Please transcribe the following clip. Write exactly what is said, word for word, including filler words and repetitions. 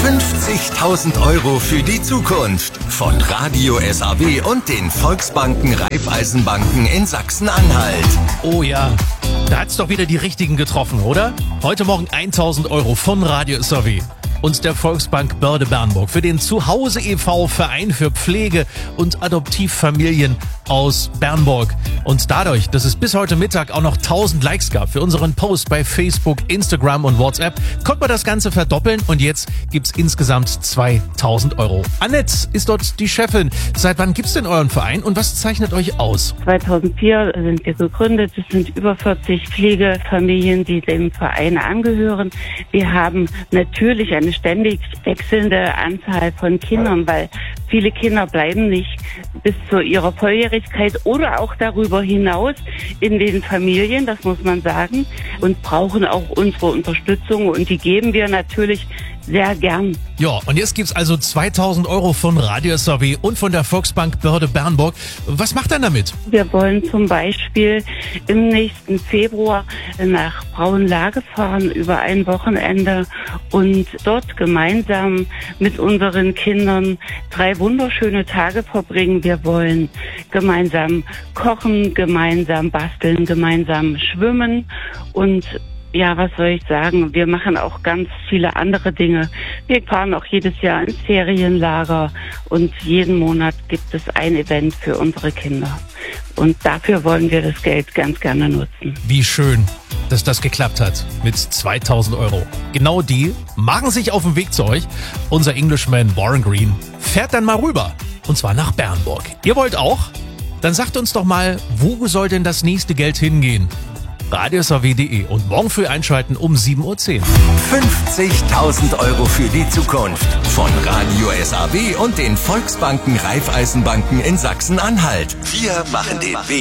fünfzigtausend Euro für die Zukunft von Radio S A W und den Volksbanken Raiffeisenbanken in Sachsen-Anhalt. Oh ja, da hat's doch wieder die Richtigen getroffen, oder? Heute Morgen tausend Euro von Radio S A W und der Volksbank Börde-Bernburg für den Zuhause e V Verein für Pflege- und Adoptivfamilien aus Bernburg. Und dadurch, dass es bis heute Mittag auch noch tausend Likes gab für unseren Post bei Facebook, Instagram und WhatsApp, konnte man das Ganze verdoppeln und jetzt gibt's insgesamt zweitausend Euro. Annette ist dort die Chefin. Seit wann gibt's denn euren Verein und was zeichnet euch aus? zweitausendvier sind wir gegründet. Es sind über vierzig Pflegefamilien, die dem Verein angehören. Wir haben natürlich eine ständig wechselnde Anzahl von Kindern, weil viele Kinder bleiben nicht bis zu ihrer Volljährigkeit oder auch darüber hinaus in den Familien, das muss man sagen, und brauchen auch unsere Unterstützung und die geben wir natürlich sehr gern. Ja, und jetzt gibt's also zweitausend Euro von Radio S A W und von der Volksbank Börde-Bernburg. Was macht ihr damit? Wir wollen zum Beispiel im nächsten Februar nach Braunlage fahren über ein Wochenende und dort gemeinsam mit unseren Kindern drei wunderschöne Tage verbringen. Wir wollen gemeinsam kochen, gemeinsam basteln, gemeinsam schwimmen und ja, was soll ich sagen? Wir machen auch ganz viele andere Dinge. Wir fahren auch jedes Jahr ins Ferienlager und jeden Monat gibt es ein Event für unsere Kinder. Und dafür wollen wir das Geld ganz gerne nutzen. Wie schön, dass das geklappt hat mit zweitausend Euro. Genau die machen sich auf den Weg zu euch. Unser Englishman Warren Green fährt dann mal rüber. Und zwar nach Bernburg. Ihr wollt auch? Dann sagt uns doch mal, wo soll denn das nächste Geld hingehen? radio S A W punkt de und morgen früh einschalten um sieben Uhr zehn. fünfzigtausend Euro für die Zukunft von Radio S A W und den Volksbanken Raiffeisenbanken in Sachsen-Anhalt. Wir machen den Weg.